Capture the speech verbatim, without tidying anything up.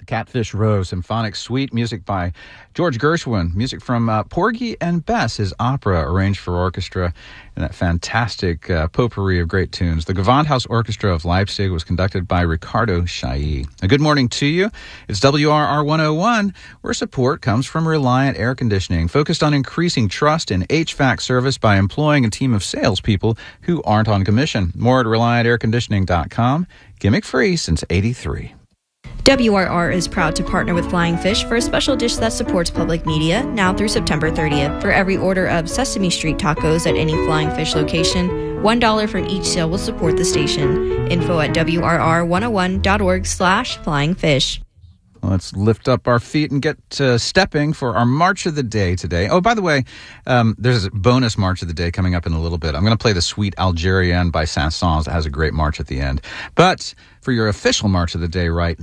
Catfish Rose, symphonic suite, music by George Gershwin, music from uh, Porgy and Bess, his opera arranged for orchestra, and that fantastic uh, potpourri of great tunes. The Gewandhaus Orchestra of Leipzig was conducted by Ricardo Chailly. A good morning to you. It's W R R one oh one, where support comes from Reliant Air Conditioning, focused on increasing trust in H V A C service by employing a team of salespeople who aren't on commission. More at reliant air conditioning dot com. Gimmick free since eighty-three. W R R is proud to partner with Flying Fish for a special dish that supports public media now through September thirtieth. For every order of Sesame Street tacos at any Flying Fish location, one dollar from each sale will support the station. Info at W R R one oh one dot org slash flying fish. Let's lift up our feet and get uh, stepping for our March of the Day today. Oh, by the way, um, there's a bonus March of the Day coming up in a little bit. I'm going to play the Suite Algérienne by Saint-Saëns. It has a great march at the end. But for your official March of the Day right